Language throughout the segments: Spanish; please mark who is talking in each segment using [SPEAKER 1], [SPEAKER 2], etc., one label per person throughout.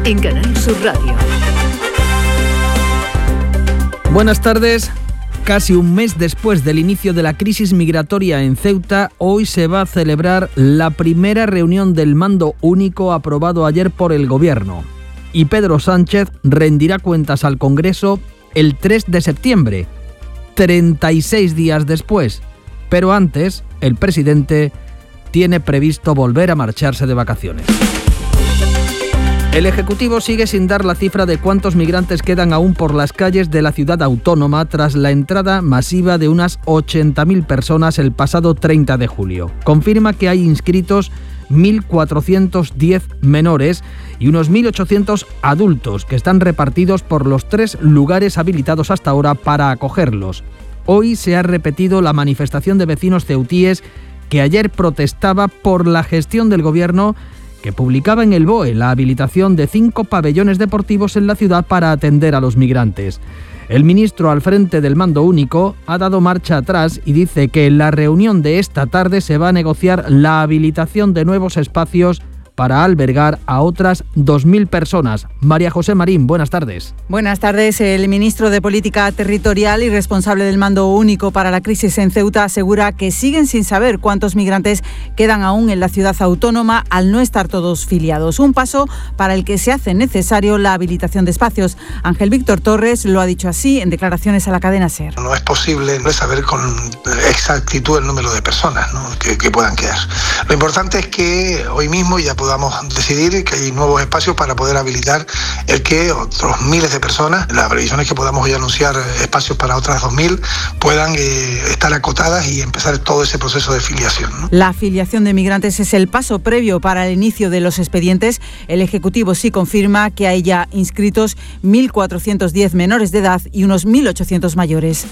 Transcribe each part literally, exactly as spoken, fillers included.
[SPEAKER 1] en Canal Sur Radio.
[SPEAKER 2] Buenas tardes. Casi un mes después del inicio de la crisis migratoria en Ceuta, hoy se va a celebrar la primera reunión del mando único aprobado ayer por el Gobierno. Y Pedro Sánchez rendirá cuentas al Congreso el tres de septiembre, treinta y seis días después. Pero antes, el presidente tiene previsto volver a marcharse de vacaciones. El Ejecutivo sigue sin dar la cifra de cuántos migrantes quedan aún por las calles de la ciudad autónoma tras la entrada masiva de unas ochenta mil personas el pasado treinta de julio. Confirma que hay inscritos mil cuatrocientos diez menores y unos mil ochocientos adultos que están repartidos por los tres lugares habilitados hasta ahora para acogerlos. Hoy se ha repetido la manifestación de vecinos ceutíes que ayer protestaba por la gestión del Gobierno, que publicaba en el B O E la habilitación de cinco pabellones deportivos en la ciudad para atender a los migrantes. El ministro al frente del mando único ha dado marcha atrás y dice que en la reunión de esta tarde se va a negociar la habilitación de nuevos espacios para albergar a otras dos mil personas. María José Marín, buenas tardes.
[SPEAKER 3] Buenas tardes. El ministro de Política Territorial y responsable del mando único para la crisis en Ceuta asegura que siguen sin saber cuántos migrantes quedan aún en la ciudad autónoma al no estar todos filiados. Un paso para el que se hace necesario la habilitación de espacios. Ángel Víctor Torres lo ha dicho así en declaraciones a la cadena SER.
[SPEAKER 4] No es posible saber con exactitud el número de personas, ¿no?, que, que puedan quedar. Lo importante es que hoy mismo ya podamos decidir que hay nuevos espacios para poder habilitar el que otros miles de personas, la previsión es que podamos hoy anunciar espacios para otras dos mil, puedan eh, estar acotadas y empezar todo ese proceso de filiación, ¿no?
[SPEAKER 3] La afiliación de migrantes es el paso previo para el inicio de los expedientes. El Ejecutivo sí confirma que hay ya inscritos mil cuatrocientos diez menores de edad y unos mil ochocientos mayores.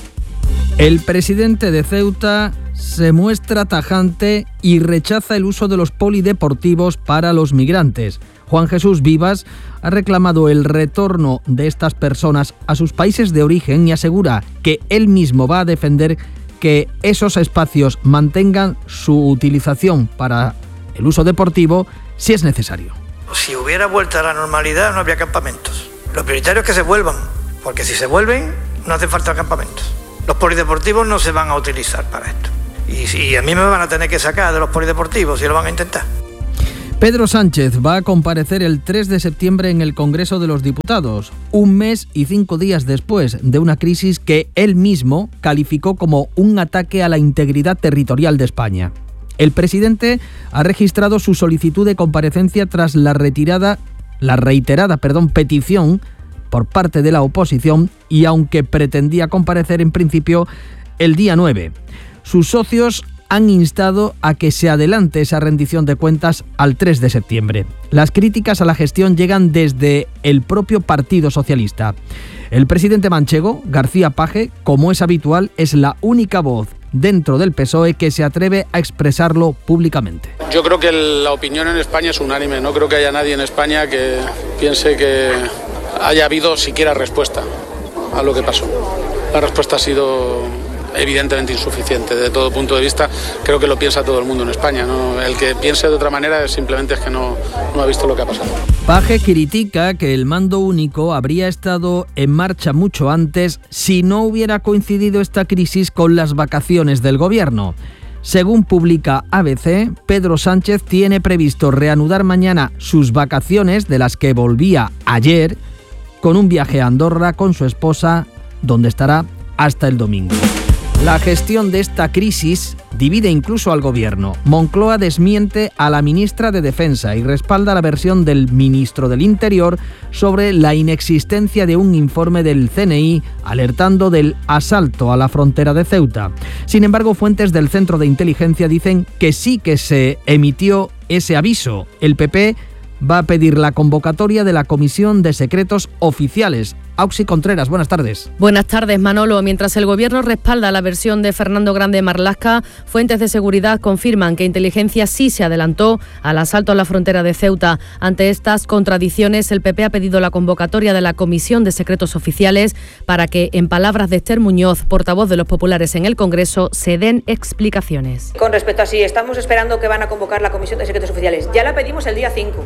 [SPEAKER 2] El presidente de Ceuta se muestra tajante y rechaza el uso de los polideportivos para los migrantes. Juan Jesús Vivas ha reclamado el retorno de estas personas a sus países de origen y asegura que él mismo va a defender que esos espacios mantengan su utilización para el uso deportivo si es necesario.
[SPEAKER 5] Si hubiera vuelta a la normalidad no habría campamentos. Lo prioritario es que se vuelvan, porque si se vuelven no hace falta campamentos. Los polideportivos no se van a utilizar para esto. Y, y a mí me van a tener que sacar de los polideportivos si lo van a intentar.
[SPEAKER 2] Pedro Sánchez va a comparecer el tres de septiembre en el Congreso de los Diputados, un mes y cinco días después de una crisis que él mismo calificó como un ataque a la integridad territorial de España. El presidente ha registrado su solicitud de comparecencia tras la retirada, la reiterada, perdón, petición por parte de la oposición y aunque pretendía comparecer en principio el día nueve. Sus socios han instado a que se adelante esa rendición de cuentas al tres de septiembre. Las críticas a la gestión llegan desde el propio Partido Socialista. El presidente manchego, García Page, como es habitual, es la única voz dentro del P S O E que se atreve a expresarlo públicamente.
[SPEAKER 6] Yo creo que la opinión en España es unánime. No creo que haya nadie en España que piense que haya habido siquiera respuesta a lo que pasó. La respuesta ha sido evidentemente insuficiente desde todo punto de vista. Creo que lo piensa todo el mundo en España, ¿no? El que piense de otra manera simplemente es que no, no ha visto lo que ha pasado.
[SPEAKER 2] Page critica que el mando único habría estado en marcha mucho antes si no hubiera coincidido esta crisis con las vacaciones del Gobierno. Según publica A B C, Pedro Sánchez tiene previsto reanudar mañana sus vacaciones, de las que volvía ayer, con un viaje a Andorra con su esposa, donde estará hasta el domingo. La gestión de esta crisis divide incluso al Gobierno. Moncloa desmiente a la ministra de Defensa y respalda la versión del ministro del Interior sobre la inexistencia de un informe del C N I alertando del asalto a la frontera de Ceuta. Sin embargo, fuentes del Centro de Inteligencia dicen que sí que se emitió ese aviso. El P P va a pedir la convocatoria de la Comisión de Secretos Oficiales. Auxi Contreras, buenas tardes.
[SPEAKER 7] Buenas tardes, Manolo. Mientras el Gobierno respalda la versión de Fernando Grande Marlaska, fuentes de seguridad confirman que Inteligencia sí se adelantó al asalto a la frontera de Ceuta. Ante estas contradicciones, el P P ha pedido la convocatoria de la Comisión de Secretos Oficiales para que, en palabras de Esther Muñoz, portavoz de los populares en el Congreso, se den explicaciones.
[SPEAKER 8] Con respecto a si estamos esperando que van a convocar la Comisión de Secretos Oficiales, ya la pedimos el día cinco.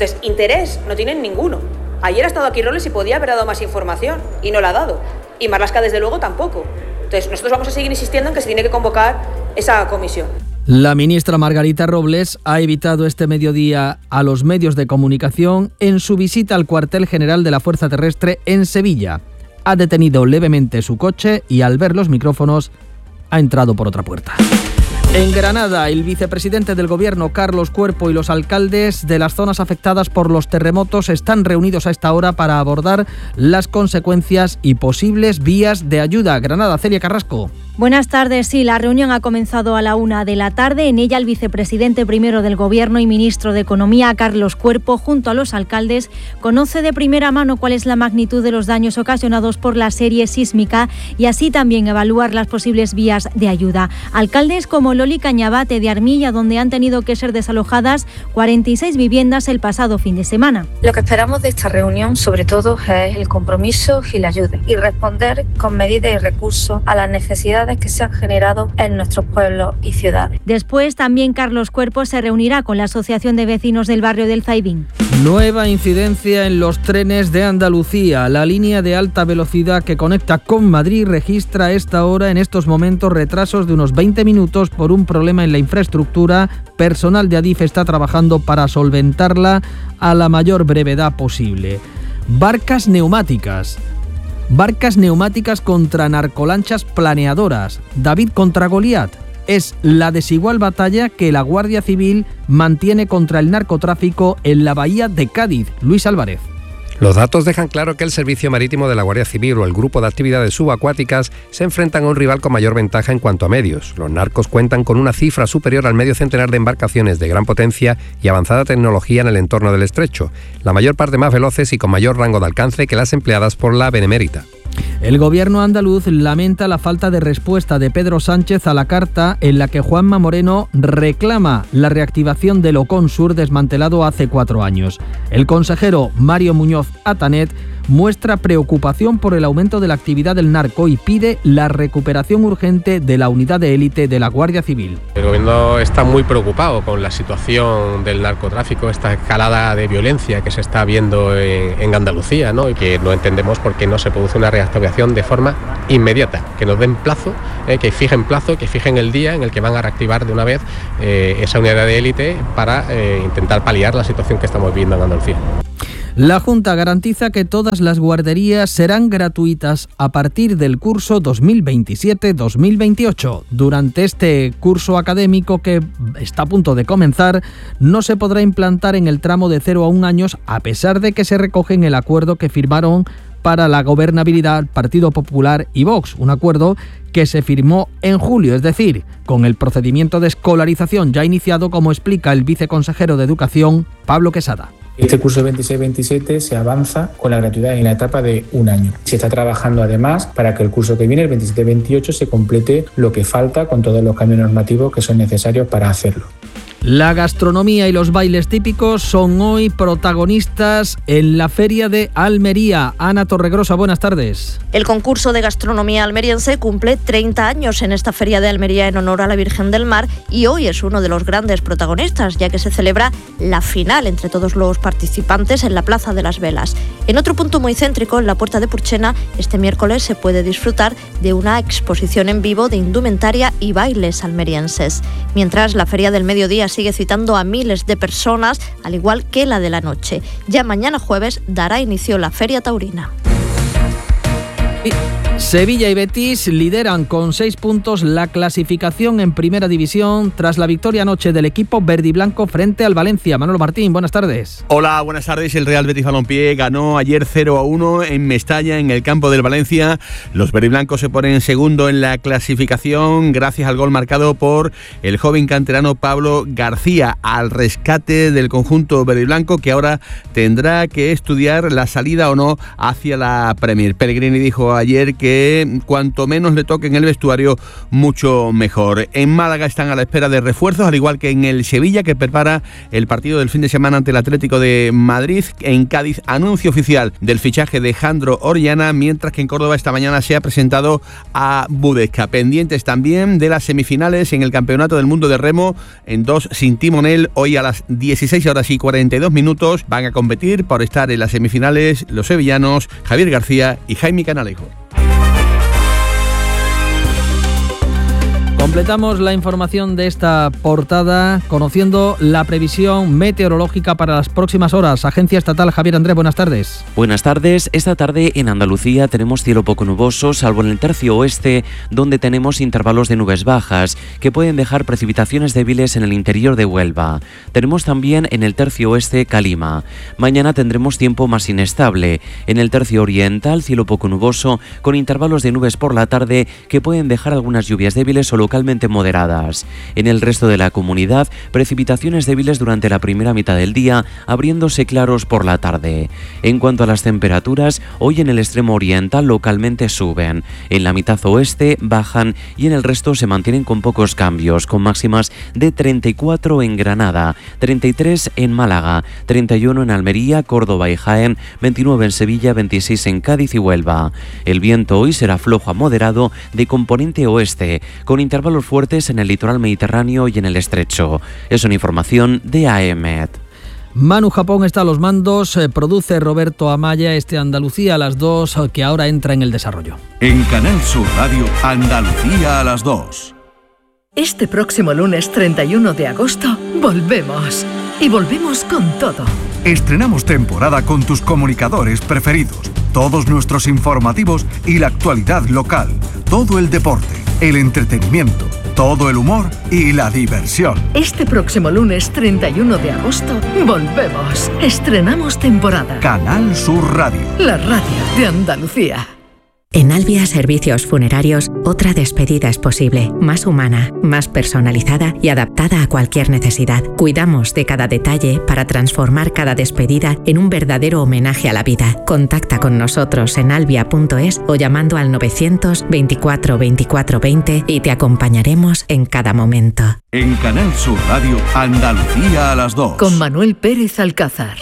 [SPEAKER 1] Entonces, interés no tienen ninguno. Ayer ha estado aquí Robles y podía haber dado más información y no la ha dado. Y Marlaska, desde luego, tampoco. Entonces, nosotros vamos a seguir insistiendo en que se tiene que convocar esa comisión.
[SPEAKER 2] La ministra Margarita Robles ha evitado este mediodía a los medios de comunicación en su visita al cuartel general de la Fuerza Terrestre en Sevilla. Ha detenido levemente su coche y al ver los micrófonos ha entrado por otra puerta. En Granada, el vicepresidente del Gobierno, Carlos Cuerpo, y los alcaldes de las zonas afectadas por los terremotos están reunidos a esta hora para abordar las consecuencias y posibles vías de ayuda. Granada, Celia Carrasco.
[SPEAKER 8] Buenas tardes. Sí, la reunión ha comenzado a la una de la tarde. En ella, el vicepresidente primero del Gobierno y ministro de Economía, Carlos Cuerpo, junto a los alcaldes, conoce de primera mano cuál es la magnitud de los daños ocasionados por la serie sísmica y así también evaluar las posibles vías de ayuda. Alcaldes como Loli Cañabate de Armilla, donde han tenido que ser desalojadas cuarenta y seis viviendas el pasado fin de semana.
[SPEAKER 9] Lo que esperamos de esta reunión, sobre todo, es el compromiso y la ayuda y responder con medidas y recursos a las necesidades que se han generado en nuestros pueblos y ciudades.
[SPEAKER 8] Después, también Carlos Cuerpo se reunirá con la Asociación de Vecinos del barrio del Zaidín.
[SPEAKER 2] Nueva incidencia en los trenes de Andalucía. La línea de alta velocidad que conecta con Madrid registra a esta hora, en estos momentos, retrasos de unos veinte minutos por un problema en la infraestructura. Personal de Adif está trabajando para solventarla a la mayor brevedad posible. Barcas neumáticas. Barcas neumáticas contra narcolanchas planeadoras. David contra Goliat. Es la desigual batalla que la Guardia Civil mantiene contra el narcotráfico en la bahía de Cádiz. Luis Álvarez.
[SPEAKER 10] Los datos dejan claro que el Servicio Marítimo de la Guardia Civil o el Grupo de Actividades Subacuáticas se enfrentan a un rival con mayor ventaja en cuanto a medios. Los narcos cuentan con una cifra superior al medio centenar de embarcaciones de gran potencia y avanzada tecnología en el entorno del estrecho, la mayor parte más veloces y con mayor rango de alcance que las empleadas por la Benemérita.
[SPEAKER 2] El gobierno andaluz lamenta la falta de respuesta de Pedro Sánchez a la carta en la que Juanma Moreno reclama la reactivación del Ocon Sur desmantelado hace cuatro años. El consejero Mario Muñoz Atanet muestra preocupación por el aumento de la actividad del narco y pide la recuperación urgente de la unidad de élite de la Guardia Civil.
[SPEAKER 11] El gobierno está muy preocupado con la situación del narcotráfico, esta escalada de violencia que se está viendo en, en Andalucía, ¿no? Y que no entendemos por qué no se produce una reactivación de forma inmediata, que nos den plazo, eh, que fijen plazo, que fijen el día en el que van a reactivar de una vez eh, esa unidad de élite para eh, intentar paliar la situación que estamos viviendo en Andalucía.
[SPEAKER 2] La Junta garantiza que todas las guarderías serán gratuitas a partir del curso dos mil veintisiete dos mil veintiocho. Durante este curso académico que está a punto de comenzar, no se podrá implantar en el tramo de cero a un años, a pesar de que se recoge en el acuerdo que firmaron para la gobernabilidad Partido Popular y Vox, un acuerdo que se firmó en julio, es decir, con el procedimiento de escolarización ya iniciado, como explica el viceconsejero de Educación, Pablo Quesada.
[SPEAKER 12] Este curso veintiséis veintisiete se avanza con la gratuidad en la etapa de un año. Se está trabajando además para que el curso que viene, el veintisiete veintiocho, se complete lo que falta con todos los cambios normativos que son necesarios para hacerlo.
[SPEAKER 2] La gastronomía y los bailes típicos son hoy protagonistas en la Feria de Almería. Ana Torregrosa, buenas tardes.
[SPEAKER 13] El concurso de gastronomía almeriense cumple treinta años en esta Feria de Almería en honor a la Virgen del Mar y hoy es uno de los grandes protagonistas, ya que se celebra la final entre todos los participantes en la Plaza de las Velas. En otro punto muy céntrico, en la Puerta de Purchena, este miércoles se puede disfrutar de una exposición en vivo de indumentaria y bailes almerienses. Mientras la Feria del Mediodía sigue citando a miles de personas, al igual que la de la noche. Ya mañana jueves dará inicio la Feria Taurina.
[SPEAKER 2] Sevilla y Betis lideran con seis puntos la clasificación en Primera División tras la victoria anoche del equipo verde y blanco frente al Valencia. Manolo Martín, buenas tardes.
[SPEAKER 14] Hola, buenas tardes. El Real Betis Balompié ganó ayer cero a uno en Mestalla, en el campo del Valencia. Los verdiblancos se ponen segundo en la clasificación gracias al gol marcado por el joven canterano Pablo García, al rescate del conjunto verdiblanco, que ahora tendrá que estudiar la salida o no hacia la Premier. Pellegrini dijo ayer que que cuanto menos le toque en el vestuario, mucho mejor. En Málaga están a la espera de refuerzos, al igual que en el Sevilla, que prepara el partido del fin de semana ante el Atlético de Madrid. En Cádiz, anuncio oficial del fichaje de Jandro Orellana, mientras que en Córdoba esta mañana se ha presentado a Budesca. Pendientes también de las semifinales en el Campeonato del Mundo de Remo en dos sin timonel. Hoy a las dieciséis horas y cuarenta y dos minutos van a competir por estar en las semifinales los sevillanos Javier García y Jaime Canalejo.
[SPEAKER 2] Completamos la información de esta portada conociendo la previsión meteorológica para las próximas horas. Agencia Estatal, Javier Andrés, buenas tardes.
[SPEAKER 15] Buenas tardes. Esta tarde en Andalucía tenemos cielo poco nuboso, salvo en el tercio oeste, donde tenemos intervalos de nubes bajas, que pueden dejar precipitaciones débiles en el interior de Huelva. Tenemos también en el tercio oeste calima. Mañana tendremos tiempo más inestable. En el tercio oriental, cielo poco nuboso, con intervalos de nubes por la tarde, que pueden dejar algunas lluvias débiles o localmente moderadas. En el resto de la comunidad, precipitaciones débiles durante la primera mitad del día, abriéndose claros por la tarde. En cuanto a las temperaturas, hoy en el extremo oriental localmente suben, en la mitad oeste bajan y en el resto se mantienen con pocos cambios, con máximas de treinta y cuatro en Granada, treinta y tres en Málaga, treinta y uno en Almería, Córdoba y Jaén, veintinueve en Sevilla, veintiséis en Cádiz y Huelva. El viento hoy será flojo a moderado de componente oeste, con intervalos fuertes en el litoral mediterráneo y en el estrecho. Es una información de A E M E T.
[SPEAKER 2] Manu Japón está a los mandos, eh, produce Roberto Amaya este Andalucía a las dos, que ahora entra en el desarrollo.
[SPEAKER 16] En Canal Sur Radio, Andalucía a las dos.
[SPEAKER 17] Este próximo lunes treinta y uno de agosto, volvemos. Y volvemos con todo.
[SPEAKER 16] Estrenamos temporada con tus comunicadores preferidos, todos nuestros informativos y la actualidad local, todo el deporte, el entretenimiento, todo el humor y la diversión.
[SPEAKER 17] Este próximo lunes treinta y uno de agosto, volvemos. Estrenamos temporada.
[SPEAKER 16] Canal Sur Radio.
[SPEAKER 17] La radio de Andalucía.
[SPEAKER 18] En Albia Servicios Funerarios, otra despedida es posible, más humana, más personalizada y adaptada a cualquier necesidad. Cuidamos de cada detalle para transformar cada despedida en un verdadero homenaje a la vida. Contacta con nosotros en albia punto es o llamando al novecientos veinticuatro veinticuatro veinte y te acompañaremos en cada momento.
[SPEAKER 16] En Canal Sur Radio, Andalucía a las dos.
[SPEAKER 17] Con Manuel Pérez Alcázar.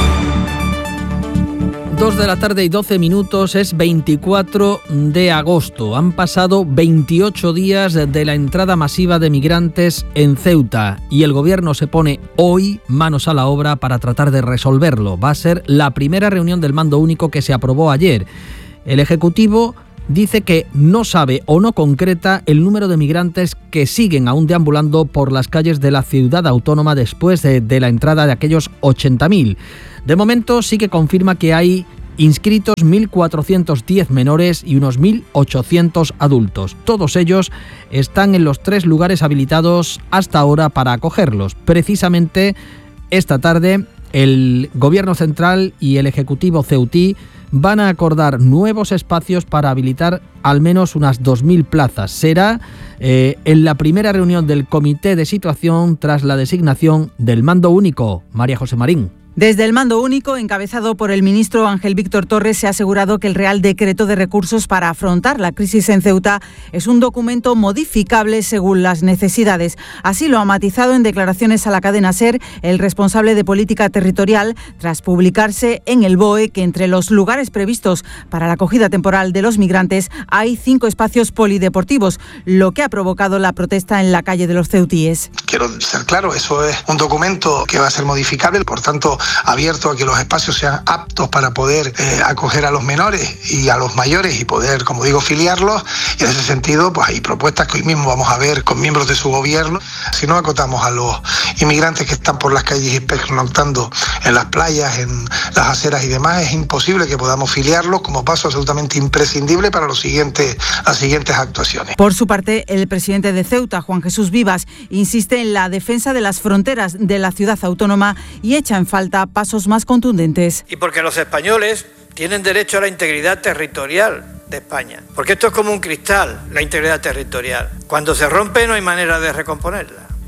[SPEAKER 2] dos de la tarde y doce minutos, es veinticuatro de agosto. Han pasado veintiocho días de la entrada masiva de migrantes en Ceuta y el gobierno se pone hoy manos a la obra para tratar de resolverlo. Va a ser la primera reunión del mando único que se aprobó ayer. El Ejecutivo dice que no sabe o no concreta el número de migrantes que siguen aún deambulando por las calles de la ciudad autónoma después de, de la entrada de aquellos ochenta mil. De momento sí que confirma que hay inscritos mil cuatrocientos diez menores y unos mil ochocientos adultos. Todos ellos están en los tres lugares habilitados hasta ahora para acogerlos. Precisamente esta tarde el Gobierno Central y el Ejecutivo ceutí van a acordar nuevos espacios para habilitar al menos unas dos mil plazas. Será eh, en la primera reunión del Comité de Situación tras la designación del mando único. María José Marín.
[SPEAKER 3] Desde el mando único, encabezado por el ministro Ángel Víctor Torres, se ha asegurado que el Real Decreto de Recursos para afrontar la crisis en Ceuta es un documento modificable según las necesidades. Así lo ha matizado en declaraciones a la cadena SER el responsable de Política Territorial, tras publicarse en el B O E que entre los lugares previstos para la acogida temporal de los migrantes hay cinco espacios polideportivos, lo que ha provocado la protesta en la calle de los ceutíes.
[SPEAKER 4] Quiero ser claro, eso es un documento que va a ser modificable, por tanto abierto a que los espacios sean aptos para poder eh, acoger a los menores y a los mayores y poder, como digo, filiarlos. Y en ese sentido, pues hay propuestas que hoy mismo vamos a ver con miembros de su gobierno. Si no acotamos a los inmigrantes que están por las calles y pernoctando en las playas, en las aceras y demás, es imposible que podamos filiarlos como paso absolutamente imprescindible para los siguientes, las siguientes actuaciones.
[SPEAKER 3] Por su parte, el presidente de Ceuta, Juan Jesús Vivas, insiste en la defensa de las fronteras de la ciudad autónoma y echa en falta pasos más contundentes.
[SPEAKER 5] Y porque los españoles tienen derecho a la integridad territorial de España. Porque esto es como un cristal, la integridad territorial. Cuando se rompe no hay manera de recomponerla.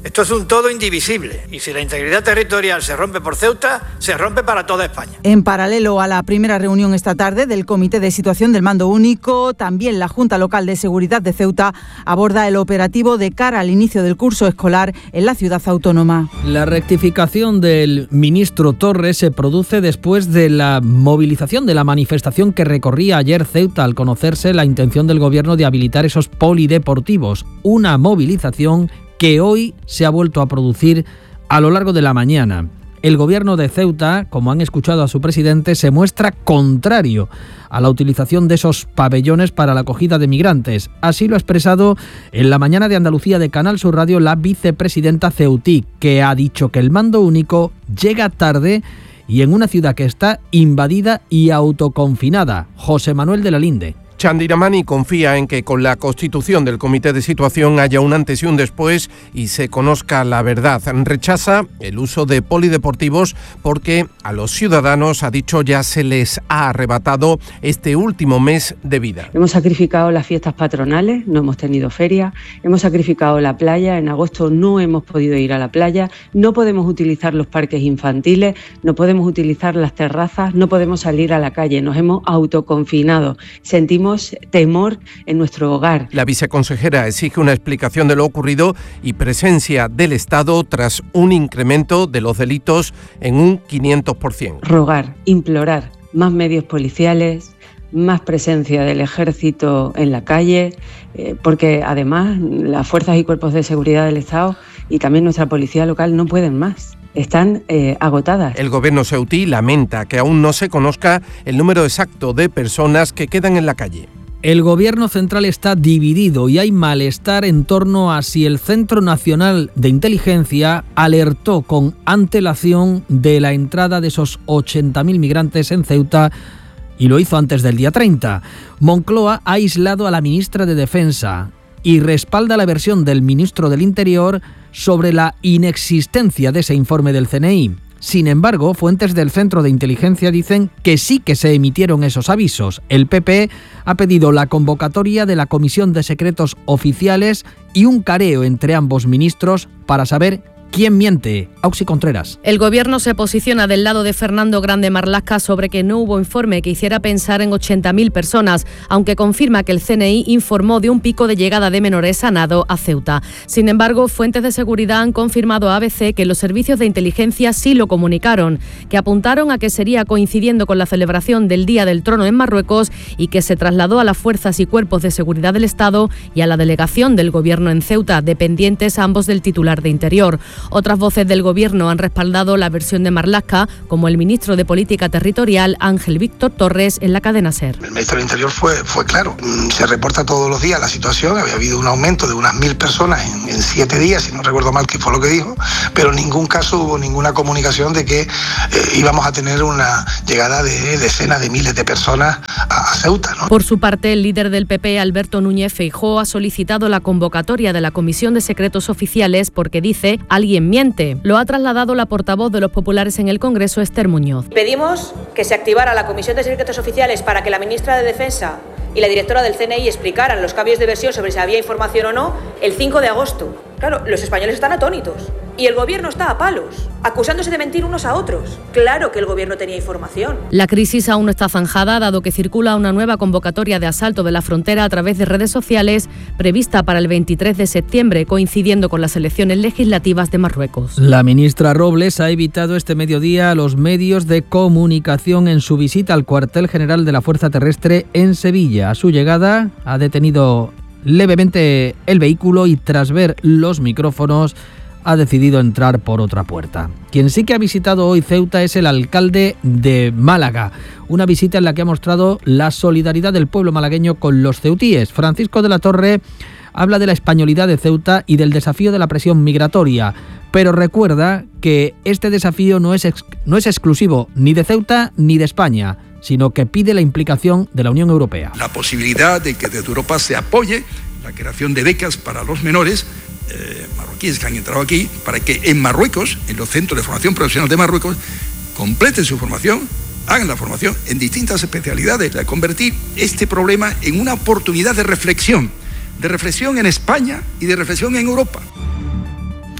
[SPEAKER 5] Esto es un todo indivisible y si la integridad territorial se rompe por Ceuta, se rompe para toda España.
[SPEAKER 3] En paralelo a la primera reunión esta tarde del Comité de Situación del Mando Único, también la Junta Local de Seguridad de Ceuta aborda el operativo de cara al inicio del curso escolar en la ciudad autónoma.
[SPEAKER 2] La rectificación del ministro Torres se produce después de la movilización de la manifestación que recorría ayer Ceuta al conocerse la intención del gobierno de habilitar esos polideportivos. Una movilización que hoy se ha vuelto a producir a lo largo de la mañana. El gobierno de Ceuta, como han escuchado a su presidente, se muestra contrario a la utilización de esos pabellones para la acogida de migrantes. Así lo ha expresado en la mañana de Andalucía de Canal Sur Radio la vicepresidenta ceutí, que ha dicho que el mando único llega tarde y en una ciudad que está invadida y autoconfinada. José Manuel de la Linde.
[SPEAKER 19] Chandiramani confía en que con la constitución del Comité de Situación haya un antes y un después y se conozca la verdad. Rechaza el uso de polideportivos porque a los ciudadanos, ha dicho, ya se les ha arrebatado este último mes de vida.
[SPEAKER 20] Hemos sacrificado las fiestas patronales, no hemos tenido feria, hemos sacrificado la playa, en agosto no hemos podido ir a la playa, no podemos utilizar los parques infantiles, no podemos utilizar las terrazas, no podemos salir a la calle, nos hemos autoconfinado, sentimos temor en nuestro hogar.
[SPEAKER 19] La viceconsejera exige una explicación de lo ocurrido y presencia del Estado tras un incremento de los delitos en un quinientos por ciento.
[SPEAKER 20] Rogar, implorar más medios policiales, más presencia del ejército en la calle, eh, porque además las fuerzas y cuerpos de seguridad del Estado y también nuestra policía local no pueden más. Están eh, agotadas.
[SPEAKER 19] El gobierno ceutí lamenta que aún no se conozca el número exacto de personas que quedan en la calle.
[SPEAKER 2] El gobierno central está dividido y hay malestar en torno a si el Centro Nacional de Inteligencia alertó con antelación de la entrada de esos ochenta mil migrantes en Ceuta y lo hizo antes del día treinta. Moncloa ha aislado a la ministra de Defensa y respalda la versión del ministro del Interior sobre la inexistencia de ese informe del C N I. Sin embargo, fuentes del Centro de Inteligencia dicen que sí que se emitieron esos avisos. El P P ha pedido la convocatoria de la Comisión de Secretos Oficiales y un careo entre ambos ministros para saber ¿quién miente? Auxi Contreras.
[SPEAKER 7] El gobierno se posiciona del lado de Fernando Grande Marlaska sobre que no hubo informe que hiciera pensar en ochenta mil personas, aunque confirma que el C N I informó de un pico de llegada de menores a nado a Ceuta. Sin embargo, fuentes de seguridad han confirmado a A B C que los servicios de inteligencia sí lo comunicaron, que apuntaron a que sería coincidiendo con la celebración del Día del Trono en Marruecos y que se trasladó a las fuerzas y cuerpos de seguridad del Estado y a la delegación del gobierno en Ceuta, dependientes ambos del titular de Interior. Otras voces del gobierno han respaldado la versión de Marlaska, como el ministro de Política Territorial, Ángel Víctor Torres, en la cadena SER.
[SPEAKER 4] El ministro del Interior fue, fue claro. Se reporta todos los días la situación. Había habido un aumento de unas mil personas en, en siete días, si no recuerdo mal que fue lo que dijo, pero en ningún caso hubo ninguna comunicación de que eh, íbamos a tener una llegada de decenas de miles de personas a, a Ceuta, ¿no?
[SPEAKER 7] Por su parte, el líder del P P, Alberto Núñez Feijóo, ha solicitado la convocatoria de la Comisión de Secretos Oficiales porque dice alguien miente. Lo ha trasladado la portavoz de los populares en el Congreso, Esther Muñoz.
[SPEAKER 1] Pedimos que se activara la Comisión de Secretos Oficiales para que la ministra de Defensa y la directora del C N I explicaran los cambios de versión sobre si había información o no el cinco de agosto. Claro, los españoles están atónitos y el gobierno está a palos, acusándose de mentir unos a otros. Claro que el gobierno tenía información.
[SPEAKER 7] La crisis aún no está zanjada, dado que circula una nueva convocatoria de asalto de la frontera a través de redes sociales prevista para el veintitrés de septiembre, coincidiendo con las elecciones legislativas de Marruecos.
[SPEAKER 2] La ministra Robles ha evitado este mediodía a los medios de comunicación en su visita al cuartel general de la Fuerza Terrestre en Sevilla. A su llegada ha detenido levemente el vehículo y tras ver los micrófonos ha decidido entrar por otra puerta. Quien sí que ha visitado hoy Ceuta es el alcalde de Málaga, una visita en la que ha mostrado la solidaridad del pueblo malagueño con los ceutíes. Francisco de la Torre habla de la españolidad de Ceuta y del desafío de la presión migratoria, pero recuerda que este desafío no es, ex- no es exclusivo ni de Ceuta ni de España, sino que pide la implicación de la Unión Europea.
[SPEAKER 21] La posibilidad de que desde Europa se apoye la creación de becas para los menores eh, marroquíes que han entrado aquí, para que en Marruecos, en los centros de formación profesional de Marruecos, completen su formación, hagan la formación en distintas especialidades, de convertir este problema en una oportunidad de reflexión, de reflexión en España y de reflexión en Europa.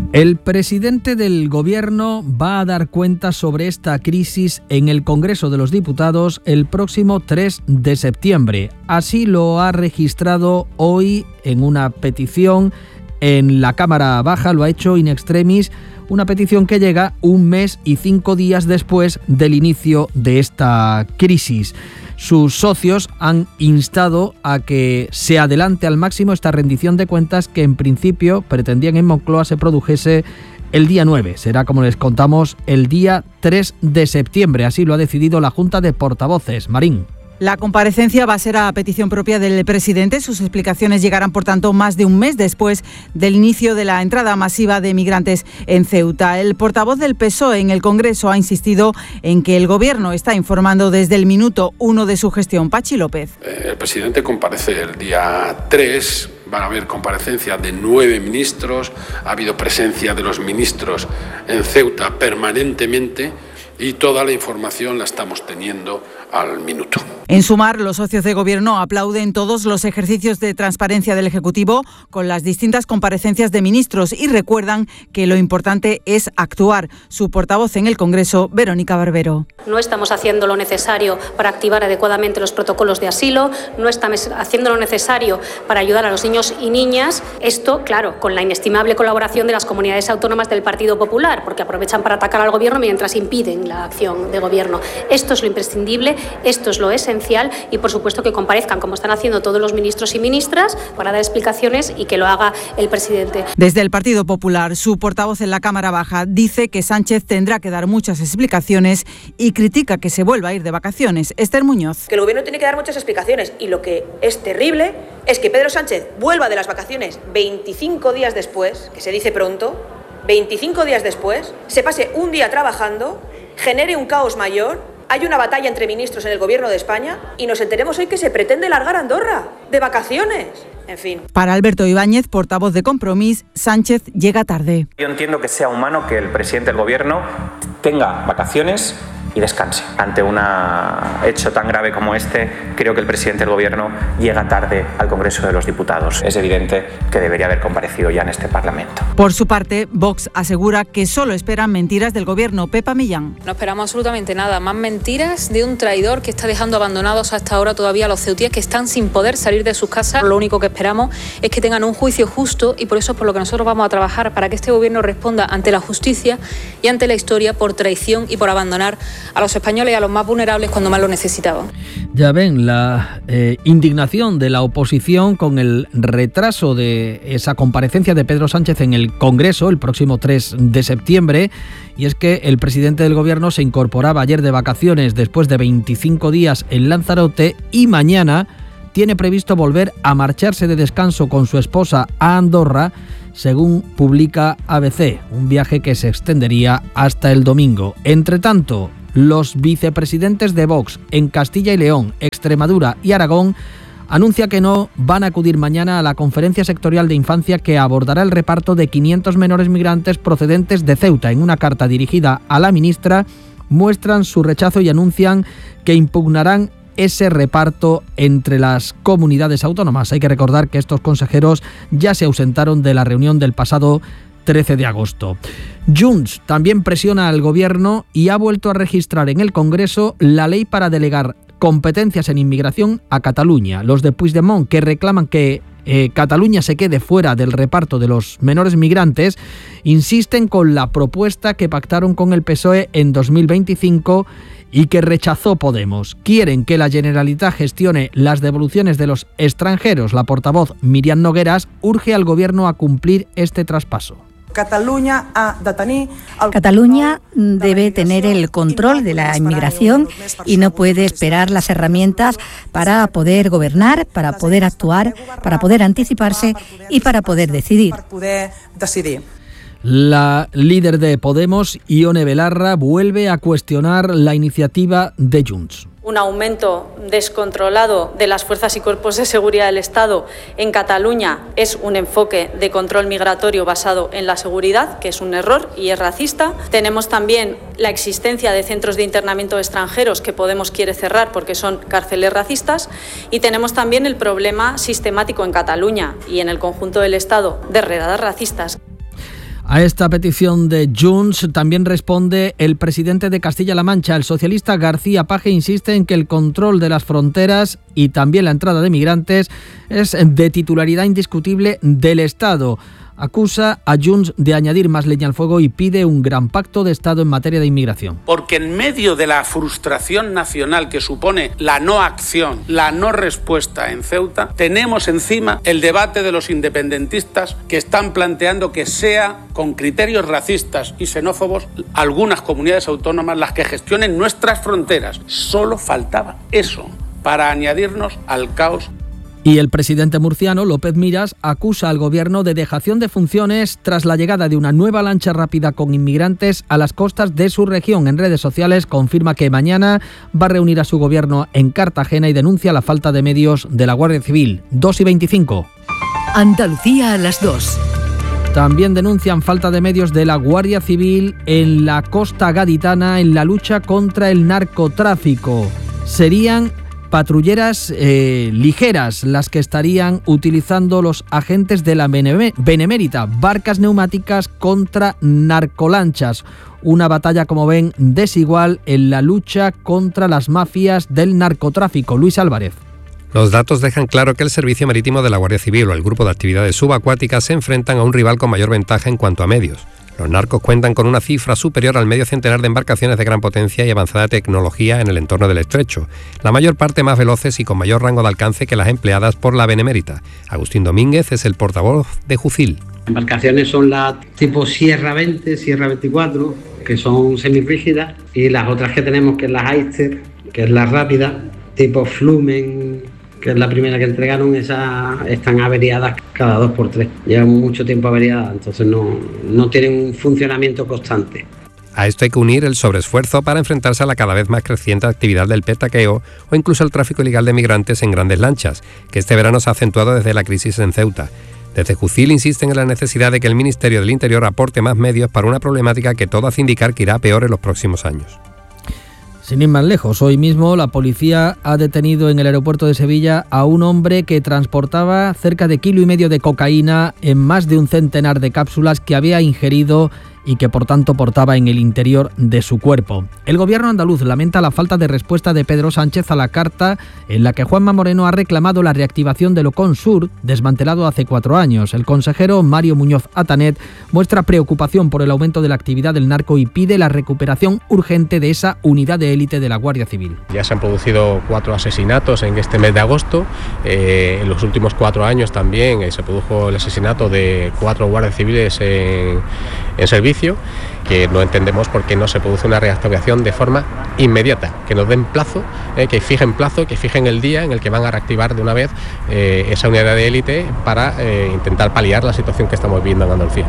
[SPEAKER 2] El presidente del Gobierno va a dar cuenta sobre esta crisis en el Congreso de los Diputados el próximo tres de septiembre. Así lo ha registrado hoy en una petición en la Cámara Baja, lo ha hecho in extremis, una petición que llega un mes y cinco días después del inicio de esta crisis. Sus socios han instado a que se adelante al máximo esta rendición de cuentas que en principio pretendían en Moncloa se produjese el día nueve. Será, como les contamos, el día tres de septiembre. Así lo ha decidido la Junta de Portavoces. Marín.
[SPEAKER 3] La comparecencia va a ser a petición propia del presidente. Sus explicaciones llegarán, por tanto, más de un mes después del inicio de la entrada masiva de migrantes en Ceuta. El portavoz del P S O E en el Congreso ha insistido en que el Gobierno está informando desde el minuto uno de su gestión. Pachi López.
[SPEAKER 6] El presidente comparece el día tres. Van a haber comparecencia de nueve ministros. Ha habido presencia de los ministros en Ceuta permanentemente y toda la información la estamos teniendo al minuto.
[SPEAKER 3] En Sumar, los socios de Gobierno aplauden todos los ejercicios de transparencia del Ejecutivo con las distintas comparecencias de ministros y recuerdan que lo importante es actuar. Su portavoz en el Congreso, Verónica Barbero.
[SPEAKER 22] No estamos haciendo lo necesario para activar adecuadamente los protocolos de asilo, no estamos haciendo lo necesario para ayudar a los niños y niñas. Esto, claro, con la inestimable colaboración de las comunidades autónomas del Partido Popular, porque aprovechan para atacar al Gobierno mientras impiden la acción de Gobierno. Esto es lo imprescindible, esto es lo esencial y, por supuesto, que comparezcan, como están haciendo todos los ministros y ministras, para dar explicaciones y que lo haga el presidente.
[SPEAKER 3] Desde el Partido Popular, su portavoz en la Cámara Baja dice que Sánchez tendrá que dar muchas explicaciones y critica que se vuelva a ir de vacaciones. Esther Muñoz.
[SPEAKER 1] Que el Gobierno tiene que dar muchas explicaciones y lo que es terrible es que Pedro Sánchez vuelva de las vacaciones veinticinco días después, que se dice pronto, veinticinco días después, se pase un día trabajando, genere un caos mayor, hay una batalla entre ministros en el Gobierno de España y nos enteremos hoy que se pretende largar a Andorra de vacaciones. En fin.
[SPEAKER 3] Para Alberto Ibáñez, portavoz de Compromís, Sánchez llega tarde.
[SPEAKER 23] Yo entiendo que sea humano que el presidente del Gobierno tenga vacaciones y descanse. Ante un hecho tan grave como este, creo que el presidente del Gobierno llega tarde al Congreso de los Diputados. Es evidente que debería haber comparecido ya en este Parlamento.
[SPEAKER 3] Por su parte, Vox asegura que solo esperan mentiras del Gobierno. Pepa Millán.
[SPEAKER 24] No esperamos absolutamente nada, más mentiras de un traidor que está dejando abandonados hasta ahora todavía a los ceutíes que están sin poder salir de sus casas. Lo único que esperamos es que tengan un juicio justo y por eso es por lo que nosotros vamos a trabajar para que este Gobierno responda ante la justicia y ante la historia por traición y por abandonar a los españoles y a los más vulnerables cuando más lo necesitaban.
[SPEAKER 2] Ya ven la eh, indignación de la oposición con el retraso de esa comparecencia de Pedro Sánchez en el Congreso el próximo tres de septiembre, y es que el presidente del Gobierno se incorporaba ayer de vacaciones después de veinticinco días en Lanzarote y mañana tiene previsto volver a marcharse de descanso con su esposa a Andorra, según publica A B C, un viaje que se extendería hasta el domingo. Entre tanto, los vicepresidentes de Vox en Castilla y León, Extremadura y Aragón anuncia que no van a acudir mañana a la conferencia sectorial de infancia que abordará el reparto de quinientos menores migrantes procedentes de Ceuta. En una carta dirigida a la ministra muestran su rechazo y anuncian que impugnarán ese reparto entre las comunidades autónomas. Hay que recordar que estos consejeros ya se ausentaron de la reunión del pasado trece de agosto. Junts también presiona al Gobierno y ha vuelto a registrar en el Congreso la ley para delegar competencias en inmigración a Cataluña. Los de Puigdemont, que reclaman que eh, Cataluña se quede fuera del reparto de los menores migrantes, insisten con la propuesta que pactaron con el P S O E en dos mil veinticinco y que rechazó Podemos. Quieren que la Generalitat gestione las devoluciones de los extranjeros. La portavoz Míriam Nogueras urge al Gobierno a cumplir este traspaso.
[SPEAKER 25] Cataluña debe tener el control de la inmigración y no puede esperar las herramientas para poder gobernar, para poder actuar, para poder anticiparse y para poder decidir.
[SPEAKER 2] La líder de Podemos, Ione Belarra, vuelve a cuestionar la iniciativa de Junts.
[SPEAKER 22] Un aumento descontrolado de las fuerzas y cuerpos de seguridad del Estado en Cataluña es un enfoque de control migratorio basado en la seguridad, que es un error y es racista. Tenemos también la existencia de centros de internamiento de extranjeros que Podemos quiere cerrar porque son cárceles racistas. Y tenemos también el problema sistemático en Cataluña y en el conjunto del Estado de redadas racistas.
[SPEAKER 2] A esta petición de Junts también responde el presidente de Castilla-La Mancha. El socialista García Page insiste en que el control de las fronteras y también la entrada de migrantes es de titularidad indiscutible del Estado. Acusa a Junts de añadir más leña al fuego y pide un gran pacto de Estado en materia de inmigración.
[SPEAKER 8] Porque en medio de la frustración nacional que supone la no acción, la no respuesta en Ceuta, tenemos encima el debate de los independentistas que están planteando que sea con criterios racistas y xenófobos algunas comunidades autónomas las que gestionen nuestras fronteras. Solo faltaba eso para añadirnos al caos.
[SPEAKER 2] Y el presidente murciano, López Miras, acusa al gobierno de dejación de funciones tras la llegada de una nueva lancha rápida con inmigrantes a las costas de su región. En redes sociales confirma que mañana va a reunir a su gobierno en Cartagena y denuncia la falta de medios de la Guardia Civil. dos y veinticinco.
[SPEAKER 17] Andalucía a las dos.
[SPEAKER 2] También denuncian falta de medios de la Guardia Civil en la costa gaditana en la lucha contra el narcotráfico. Serían patrulleras eh, ligeras las que estarían utilizando los agentes de la Benemérita, barcas neumáticas contra narcolanchas. Una batalla, como ven, desigual en la lucha contra las mafias del narcotráfico. Luis Álvarez.
[SPEAKER 9] Los datos dejan claro que el Servicio Marítimo de la Guardia Civil o el Grupo de Actividades Subacuáticas se enfrentan a un rival con mayor ventaja en cuanto a medios. Los narcos cuentan con una cifra superior al medio centenar de embarcaciones de gran potencia y avanzada tecnología en el entorno del estrecho, la mayor parte más veloces y con mayor rango de alcance que las empleadas por la Benemérita. Agustín Domínguez es el portavoz de Jucil.
[SPEAKER 10] Embarcaciones son las tipo Sierra veinte, Sierra veinticuatro, que son semirrígidas, y las otras que tenemos, que es la Heister, que es la rápida, tipo Flumen, que es la primera que entregaron, esas están averiadas cada dos por tres. Llevan mucho tiempo averiadas, entonces no, no tienen un funcionamiento constante.
[SPEAKER 9] A esto hay que unir el sobreesfuerzo para enfrentarse a la cada vez más creciente actividad del petaqueo o incluso el tráfico ilegal de migrantes en grandes lanchas, que este verano se ha acentuado desde la crisis en Ceuta. Desde Jucil insisten en la necesidad de que el Ministerio del Interior aporte más medios para una problemática que todo hace indicar que irá peor en los próximos años.
[SPEAKER 2] Sin ir más lejos, hoy mismo la policía ha detenido en el aeropuerto de Sevilla a un hombre que transportaba cerca de kilo y medio de cocaína en más de un centenar de cápsulas que había ingerido y que por tanto portaba en el interior de su cuerpo. El gobierno andaluz lamenta la falta de respuesta de Pedro Sánchez a la carta en la que Juanma Moreno ha reclamado la reactivación del Ocon Sur, desmantelado hace cuatro años. El consejero Mario Muñoz Atanet muestra preocupación por el aumento de la actividad del narco y pide la recuperación urgente de esa unidad de élite de la Guardia Civil.
[SPEAKER 11] Ya se han producido cuatro asesinatos en este mes de agosto. Eh, en los últimos cuatro años también eh, se produjo el asesinato de cuatro guardias civiles en, en servicio, que no entendemos por qué no se produce una reactivación de forma inmediata, que nos den plazo, eh, que fijen plazo, que fijen el día en el que van a reactivar de una vez eh, esa unidad de élite para eh, intentar paliar la situación que estamos viviendo en Andalucía.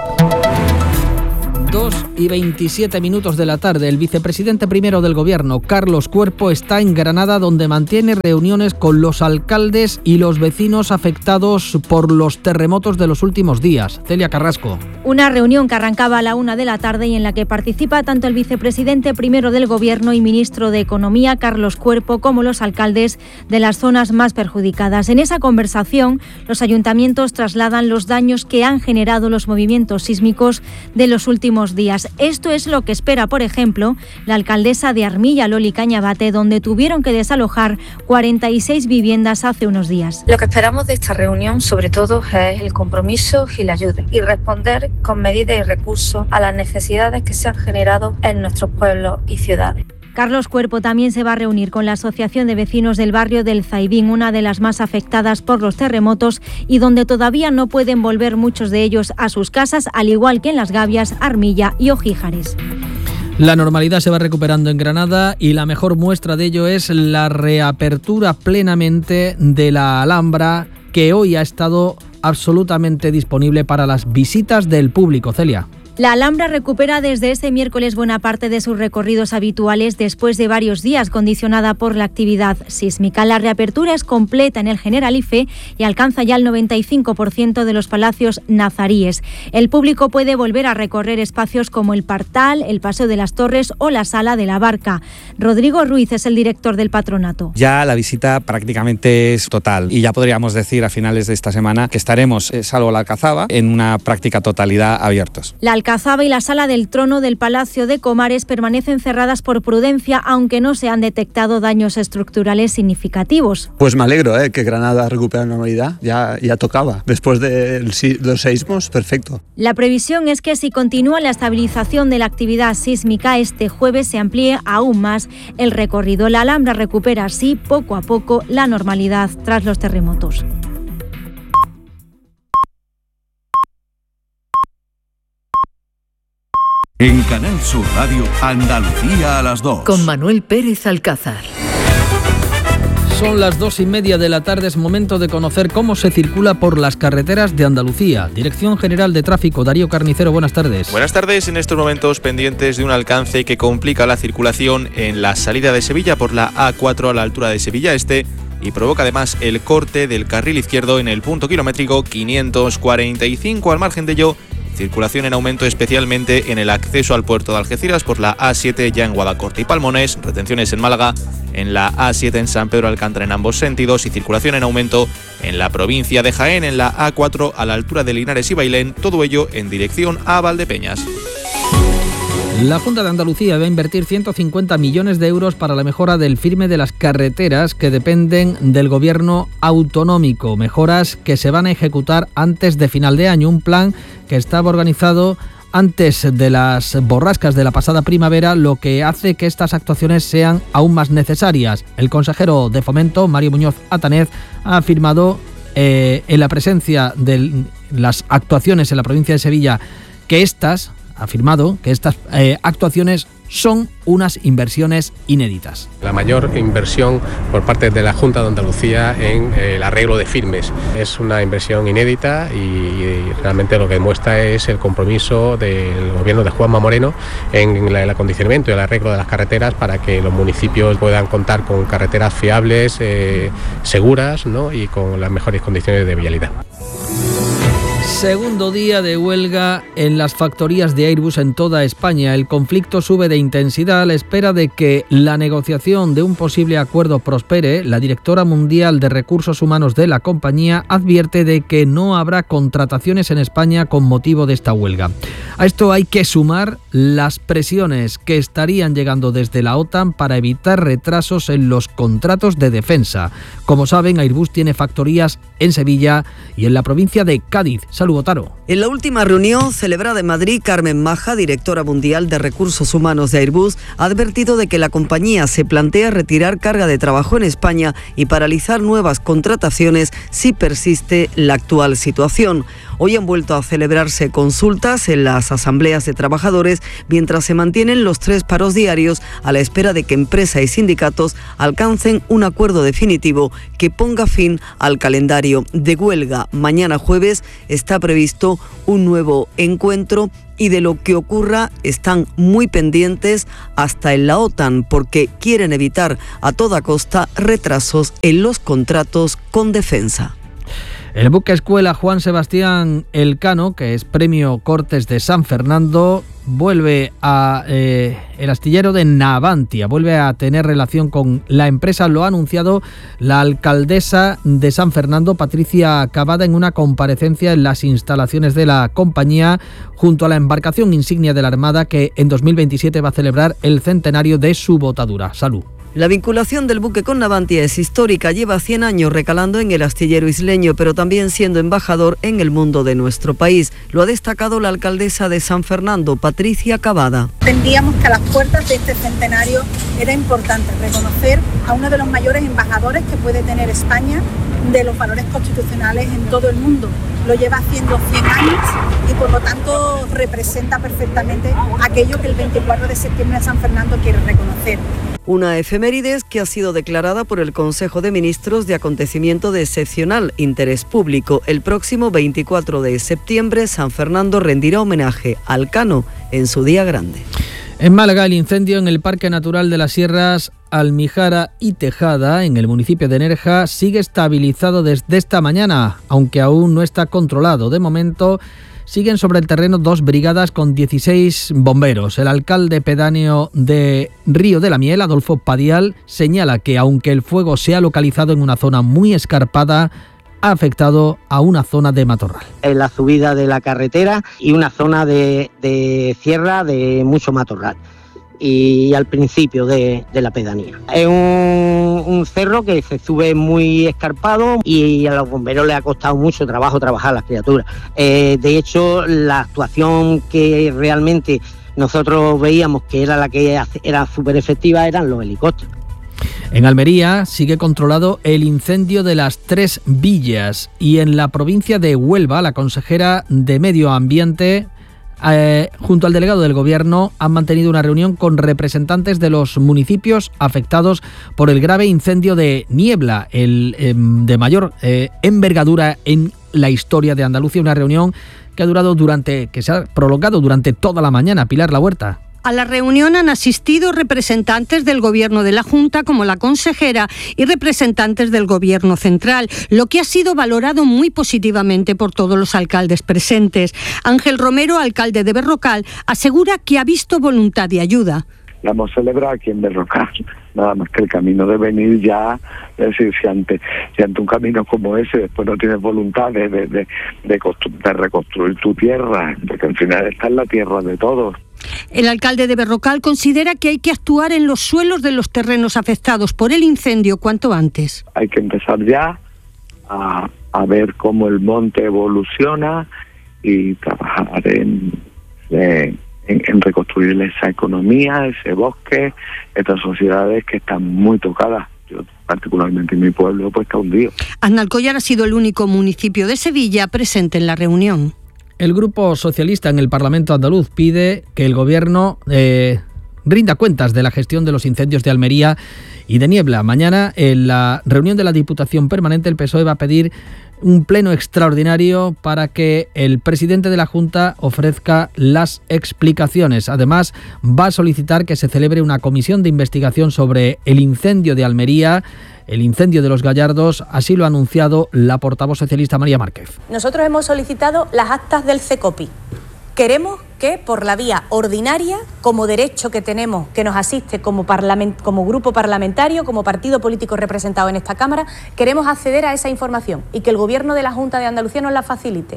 [SPEAKER 2] dos y veintisiete minutos de la tarde. El vicepresidente primero del gobierno, Carlos Cuerpo, está en Granada, donde mantiene reuniones con los alcaldes y los vecinos afectados por los terremotos de los últimos días. Celia Carrasco.
[SPEAKER 12] Una reunión que arrancaba a la una de la tarde y en la que participa tanto el vicepresidente primero del gobierno y ministro de Economía, Carlos Cuerpo, como los alcaldes de las zonas más perjudicadas. En esa conversación, los ayuntamientos trasladan los daños que han generado los movimientos sísmicos de los últimos días. Esto es lo que espera, por ejemplo, la alcaldesa de Armilla, Loli Cañabate, donde tuvieron que desalojar cuarenta y seis viviendas hace unos días.
[SPEAKER 26] Lo que esperamos de esta reunión, sobre todo, es el compromiso y la ayuda, y responder con medidas y recursos a las necesidades que se han generado en nuestros pueblos y ciudades.
[SPEAKER 12] Carlos Cuerpo también se va a reunir con la Asociación de Vecinos del barrio del Zaidín, una de las más afectadas por los terremotos y donde todavía no pueden volver muchos de ellos a sus casas, al igual que en Las Gavias, Armilla y Ojíjares.
[SPEAKER 2] La normalidad se va recuperando en Granada y la mejor muestra de ello es la reapertura plenamente de la Alhambra, que hoy ha estado absolutamente disponible para las visitas del público. Celia.
[SPEAKER 12] La Alhambra recupera desde este miércoles buena parte de sus recorridos habituales después de varios días condicionada por la actividad sísmica. La reapertura es completa en el Generalife y alcanza ya el noventa y cinco por ciento de los palacios nazaríes. El público puede volver a recorrer espacios como el Partal, el Paseo de las Torres o la Sala de la Barca. Rodrigo Ruiz es el director del patronato.
[SPEAKER 5] Ya la visita prácticamente es total y ya podríamos decir a finales de esta semana que estaremos, salvo la Alcazaba, en una práctica totalidad abiertos.
[SPEAKER 12] La Alcazaba y la Sala del Trono del Palacio de Comares permanecen cerradas por prudencia, aunque no se han detectado daños estructurales significativos.
[SPEAKER 13] Pues me alegro, ¿eh? que Granada recupere la normalidad, ya, ya tocaba. Después de los seísmos, perfecto.
[SPEAKER 12] La previsión es que si continúa la estabilización de la actividad sísmica, este jueves se amplíe aún más el recorrido. La Alhambra recupera así poco a poco la normalidad tras los terremotos.
[SPEAKER 14] En Canal Sur Radio, Andalucía a las dos.
[SPEAKER 17] Con Manuel Pérez Alcázar.
[SPEAKER 2] Son las dos y media de la tarde, es momento de conocer cómo se circula por las carreteras de Andalucía. Dirección General de Tráfico, Darío Carnicero, buenas tardes.
[SPEAKER 15] Buenas tardes, en estos momentos pendientes de un alcance que complica la circulación en la salida de Sevilla por la A cuatro a la altura de Sevilla Este y provoca además el corte del carril izquierdo en el punto kilométrico quinientos cuarenta y cinco. Al margen de ello, circulación en aumento especialmente en el acceso al puerto de Algeciras por la A siete ya en Guadacorte y Palmones, retenciones en Málaga, en la A siete en San Pedro Alcántara en ambos sentidos y circulación en aumento en la provincia de Jaén en la A cuatro a la altura de Linares y Bailén, todo ello en dirección a Valdepeñas.
[SPEAKER 2] La Junta de Andalucía va a invertir ciento cincuenta millones de euros para la mejora del firme de las carreteras que dependen del gobierno autonómico. Mejoras que se van a ejecutar antes de final de año. Un plan que estaba organizado antes de las borrascas de la pasada primavera, lo que hace que estas actuaciones sean aún más necesarias. El consejero de Fomento, Mario Muñoz Atanez, ha afirmado eh, en la presencia de las actuaciones en la provincia de Sevilla que estas... ha afirmado que estas eh, actuaciones son unas inversiones inéditas.
[SPEAKER 11] La mayor inversión por parte de la Junta de Andalucía en eh, el arreglo de firmes. Es una inversión inédita y, y realmente lo que demuestra es el compromiso del gobierno de Juanma Moreno en la, el acondicionamiento y el arreglo de las carreteras para que los municipios puedan contar con carreteras fiables, eh, seguras, ¿no? y con las mejores condiciones de vialidad.
[SPEAKER 2] Segundo día de huelga en las factorías de Airbus en toda España. El conflicto sube de intensidad a la espera de que la negociación de un posible acuerdo prospere. La directora mundial de Recursos Humanos de la compañía advierte de que no habrá contrataciones en España con motivo de esta huelga. A esto hay que sumar las presiones que estarían llegando desde la OTAN para evitar retrasos en los contratos de defensa. Como saben, Airbus tiene factorías en Sevilla y en la provincia de Cádiz. Salud, Otaro.
[SPEAKER 16] En la última reunión celebrada en Madrid, Carmen Maja, directora mundial de Recursos Humanos de Airbus, ha advertido de que la compañía se plantea retirar carga de trabajo en España y paralizar nuevas contrataciones si persiste la actual situación. Hoy han vuelto a celebrarse consultas en las asambleas de trabajadores mientras se mantienen los tres paros diarios a la espera de que empresa y sindicatos alcancen un acuerdo definitivo que ponga fin al calendario de huelga. Mañana jueves está previsto un nuevo encuentro y de lo que ocurra están muy pendientes hasta en la OTAN porque quieren evitar a toda costa retrasos en los contratos con defensa.
[SPEAKER 2] El buque escuela Juan Sebastián Elcano, que es premio Cortes de San Fernando, vuelve a eh, el astillero de Navantia, vuelve a tener relación con la empresa. Lo ha anunciado la alcaldesa de San Fernando, Patricia Cavada, en una comparecencia en las instalaciones de la compañía junto a la embarcación insignia de la Armada que en dos mil veintisiete va a celebrar el centenario de su botadura. Salud.
[SPEAKER 16] La vinculación del buque con Navantia es histórica, lleva cien años recalando en el astillero isleño, pero también siendo embajador en el mundo de nuestro país. Lo ha destacado la alcaldesa de San Fernando, Patricia Cavada.
[SPEAKER 18] Entendíamos que a las puertas de este centenario era importante reconocer a uno de los mayores embajadores que puede tener España de los valores constitucionales en todo el mundo. Lo lleva haciendo cien años y por lo tanto representa perfectamente aquello que el veinticuatro de septiembre de San Fernando quiere reconocer.
[SPEAKER 16] Una efemérides que ha sido declarada por el Consejo de Ministros de acontecimiento de excepcional interés público. El próximo veinticuatro de septiembre, San Fernando rendirá homenaje al Cano en su día grande.
[SPEAKER 2] En Málaga, el incendio en el Parque Natural de las Sierras Almijara y Tejada, en el municipio de Nerja, sigue estabilizado desde esta mañana, aunque aún no está controlado. De momento, siguen sobre el terreno dos brigadas con dieciséis bomberos. El alcalde pedáneo de Río de la Miel, Adolfo Padial, señala que aunque el fuego se ha localizado en una zona muy escarpada, ha afectado a una zona de matorral.
[SPEAKER 4] En la subida de la carretera y una zona de, de sierra de mucho matorral. Y al principio de, de la pedanía. Es un, un cerro que se sube muy escarpado y a los bomberos les ha costado mucho trabajo trabajar las criaturas. Eh, de hecho, la actuación que realmente nosotros veíamos que era la que era súper efectiva eran los helicópteros.
[SPEAKER 2] En Almería sigue controlado el incendio de las Tres Villas y en la provincia de Huelva la consejera de Medio Ambiente Eh, junto al delegado del Gobierno han mantenido una reunión con representantes de los municipios afectados por el grave incendio de Niebla, el eh, de mayor eh, envergadura en la historia de Andalucía. Una reunión que ha durado durante, que se ha prolongado durante toda la mañana. Pilar La Huerta.
[SPEAKER 6] A la reunión han asistido representantes del Gobierno de la Junta, como la consejera, y representantes del Gobierno central, lo que ha sido valorado muy positivamente por todos los alcaldes presentes. Ángel Romero, alcalde de Berrocal, asegura que ha visto voluntad de ayuda.
[SPEAKER 7] La hemos celebrado aquí en Berrocal, nada más que el camino de venir ya, es decir, si ante, si ante un camino como ese después no tienes voluntad de, de, de, de, constru- de reconstruir tu tierra, porque al final está en la tierra de todos.
[SPEAKER 6] El alcalde de Berrocal considera que hay que actuar en los suelos de los terrenos afectados por el incendio cuanto antes.
[SPEAKER 7] Hay que empezar ya a, a ver cómo el monte evoluciona y trabajar en, en, en reconstruir esa economía, ese bosque, estas sociedades que están muy tocadas. Yo, particularmente en mi pueblo, pues está hundido.
[SPEAKER 6] Aznalcóllar ha sido el único municipio de Sevilla presente en la reunión.
[SPEAKER 2] El Grupo Socialista en el Parlamento andaluz pide que el Gobierno eh, rinda cuentas de la gestión de los incendios de Almería y de Niebla. Mañana, en la reunión de la Diputación Permanente, el P S O E va a pedir un pleno extraordinario para que el presidente de la Junta ofrezca las explicaciones. Además, va a solicitar que se celebre una comisión de investigación sobre el incendio de Almería, el incendio de los Gallardos. Así lo ha anunciado la portavoz socialista María Márquez.
[SPEAKER 19] Nosotros hemos solicitado las actas del CECOPI. Queremos que por la vía ordinaria, como derecho que tenemos, que nos asiste como, parlament- como grupo parlamentario, como partido político representado en esta Cámara, queremos acceder a esa información y que el Gobierno de la Junta de Andalucía nos la facilite.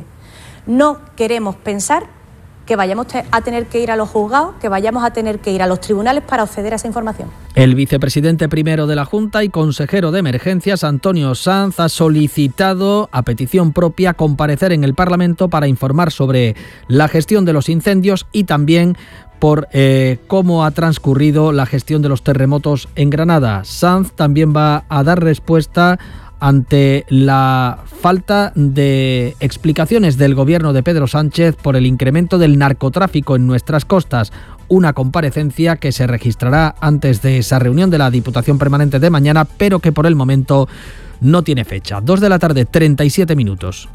[SPEAKER 19] No queremos pensar que vayamos a tener que ir a los juzgados, que vayamos a tener que ir a los tribunales para acceder a esa información.
[SPEAKER 2] El vicepresidente primero de la Junta y consejero de Emergencias, Antonio Sanz, ha solicitado a petición propia comparecer en el Parlamento para informar sobre la gestión de los incendios y también por eh, cómo ha transcurrido la gestión de los terremotos en Granada. Sanz también va a dar respuesta ante la falta de explicaciones del gobierno de Pedro Sánchez por el incremento del narcotráfico en nuestras costas. Una comparecencia que se registrará antes de esa reunión de la Diputación Permanente de mañana, pero que por el momento no tiene fecha. Dos de la tarde, treinta y siete minutos.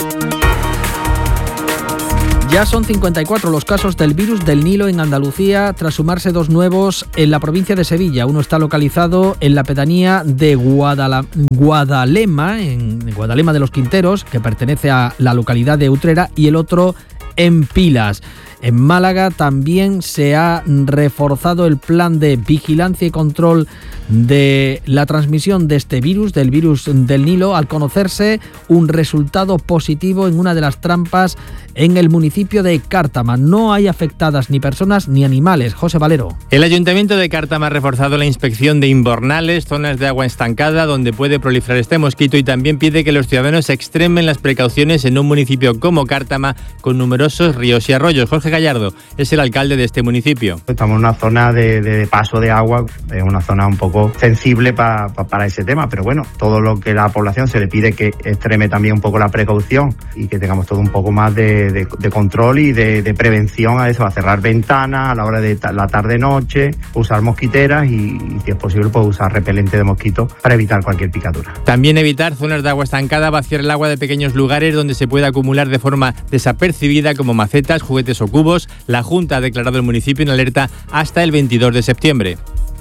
[SPEAKER 2] Ya son cincuenta y cuatro los casos del virus del Nilo en Andalucía, tras sumarse dos nuevos en la provincia de Sevilla. Uno está localizado en la pedanía de Guadala- Guadalema, en Guadalema de los Quinteros, que pertenece a la localidad de Utrera, y el otro en Pilas. En Málaga también se ha reforzado el plan de vigilancia y control de la transmisión de este virus, del virus del Nilo, al conocerse un resultado positivo en una de las trampas en el municipio de Cártama. No hay afectadas ni personas ni animales. José Valero.
[SPEAKER 20] El Ayuntamiento de Cártama ha reforzado la inspección de invernales, zonas de agua estancada donde puede proliferar este mosquito, y también pide que los ciudadanos extremen las precauciones en un municipio como Cártama con numerosos ríos y arroyos. Jorge Gallardo es el alcalde de este municipio.
[SPEAKER 21] Estamos en una zona de, de paso de agua, es una zona un poco
[SPEAKER 1] poco sensible pa, pa, para ese tema, pero bueno, todo lo que la población se le pide que extreme también un poco la precaución y que tengamos todo un poco más de, de, de control y de, de prevención a eso, a cerrar ventanas a la hora de ta- la tarde-noche, usar mosquiteras y, y si es posible pues usar repelente de mosquitos para evitar cualquier picadura.
[SPEAKER 20] También evitar zonas de agua estancada, vaciar el agua de pequeños lugares donde se puede acumular de forma desapercibida como macetas, juguetes o cubos. La Junta ha declarado el municipio en alerta hasta el veintidós de septiembre.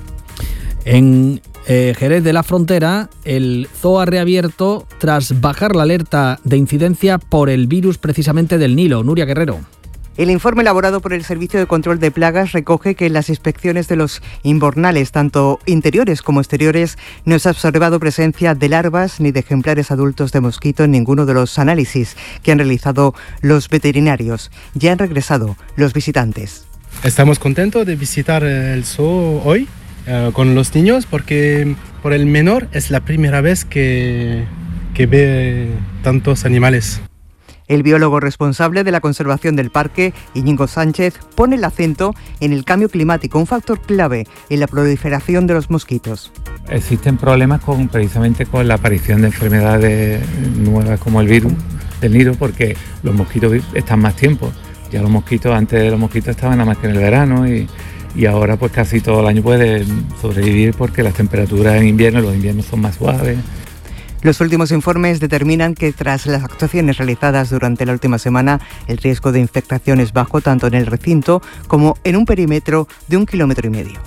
[SPEAKER 2] En eh, Jerez de la Frontera, el zoo ha reabierto tras bajar la alerta de incidencia por el virus precisamente del Nilo. Nuria Guerrero.
[SPEAKER 3] El informe elaborado por el Servicio de Control de Plagas recoge que en las inspecciones de los invernales, tanto interiores como exteriores, no se ha observado presencia de larvas ni de ejemplares adultos de mosquito en ninguno de los análisis que han realizado los veterinarios. Ya han regresado los visitantes.
[SPEAKER 21] Estamos contentos de visitar el zoo hoy uh, con los niños porque por el menor es la primera vez que, que ve tantos animales.
[SPEAKER 3] El biólogo responsable de la conservación del parque, Íñigo Sánchez, pone el acento en el cambio climático, un factor clave en la proliferación de los mosquitos.
[SPEAKER 23] Existen problemas con, precisamente con la aparición de enfermedades nuevas como el virus del Nilo, porque los mosquitos están más tiempo. Ya los mosquitos, antes los mosquitos estaban nada más que en el verano y, y ahora pues casi todo el año pueden sobrevivir porque las temperaturas en invierno, los inviernos son más suaves.
[SPEAKER 3] Los últimos informes determinan que tras las actuaciones realizadas durante la última semana, el riesgo de infectación es bajo tanto en el recinto como en un perímetro de un kilómetro y medio.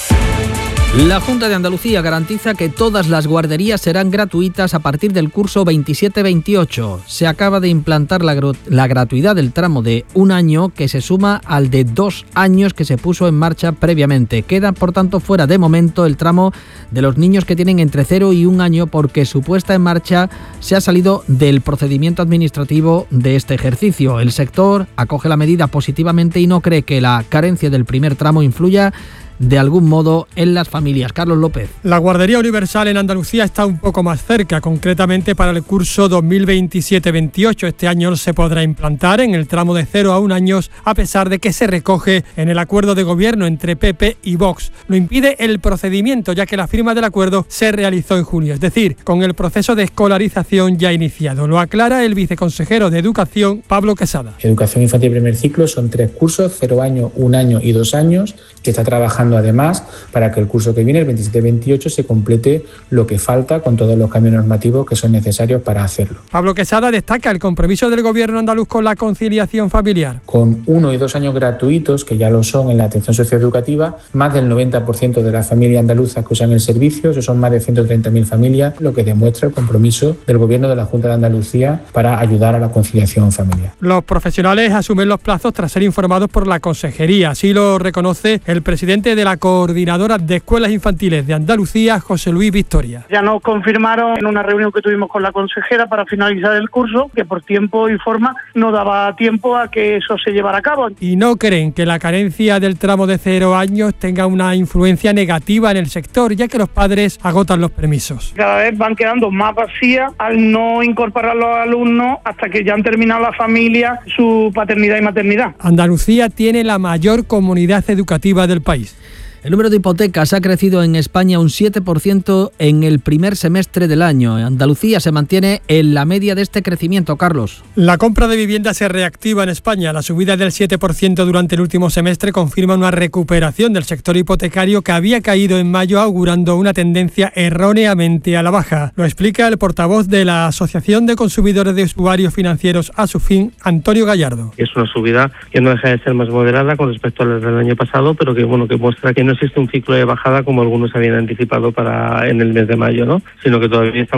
[SPEAKER 2] La Junta de Andalucía garantiza que todas las guarderías serán gratuitas a partir del curso veintisiete veintiocho. Se acaba de implantar la, gru- la gratuidad del tramo de un año que se suma al de dos años que se puso en marcha previamente. Queda, por tanto, fuera de momento el tramo de los niños que tienen entre cero y un año porque su puesta en marcha se ha salido del procedimiento administrativo de este ejercicio. El sector acoge la medida positivamente y no cree que la carencia del primer tramo influya de algún modo en las familias. Carlos López.
[SPEAKER 24] La guardería universal en Andalucía está un poco más cerca, concretamente para el curso dos mil veintisiete veintiocho. Este año se podrá implantar en el tramo de cero a un años, a pesar de que se recoge en el acuerdo de gobierno entre P P y Vox. Lo impide el procedimiento, ya que la firma del acuerdo se realizó en junio, es decir, con el proceso de escolarización ya iniciado. Lo aclara el viceconsejero de Educación, Pablo Quesada.
[SPEAKER 25] Educación infantil primer ciclo son tres cursos, cero año, un año y dos años, que está trabajando además para que el curso que viene, el veintisiete veintiocho, se complete lo que falta con todos los cambios normativos que son necesarios para hacerlo.
[SPEAKER 24] Pablo Quesada destaca el compromiso del gobierno andaluz con la conciliación familiar.
[SPEAKER 25] Con uno y dos años gratuitos, que ya lo son en la atención socioeducativa, más del noventa por ciento de las familias andaluzas que usan el servicio, eso son más de ciento treinta mil familias, lo que demuestra el compromiso del gobierno de la Junta de Andalucía para ayudar a la conciliación familiar.
[SPEAKER 24] Los profesionales asumen los plazos tras ser informados por la consejería, así lo reconoce el presidente de la Coordinadora de Escuelas Infantiles de Andalucía, José Luis Victoria.
[SPEAKER 27] Ya nos confirmaron en una reunión que tuvimos con la consejera para finalizar el curso que por tiempo y forma no daba tiempo a que eso se llevara a cabo.
[SPEAKER 24] Y no creen que la carencia del tramo de cero años tenga una influencia negativa en el sector, ya que los padres agotan los permisos.
[SPEAKER 27] Cada vez van quedando más vacías al no incorporar a los alumnos hasta que ya han terminado la familia su paternidad y maternidad.
[SPEAKER 24] Andalucía tiene la mayor comunidad educativa del país. El número de hipotecas ha crecido en España un siete por ciento en el primer semestre del año. Andalucía se mantiene en la media de este crecimiento, Carlos. La compra de vivienda se reactiva en España. La subida del siete por ciento durante el último semestre confirma una recuperación del sector hipotecario que había caído en mayo, augurando una tendencia erróneamente a la baja. Lo explica el portavoz de la Asociación de Consumidores de Usuarios Financieros, ASUFIN, Antonio Gallardo.
[SPEAKER 28] Es una subida que no deja de ser más moderada con respecto al del año pasado, pero que bueno que muestra que no existe un ciclo de bajada como algunos habían anticipado para en el mes de mayo, ¿no? Sino que todavía estamos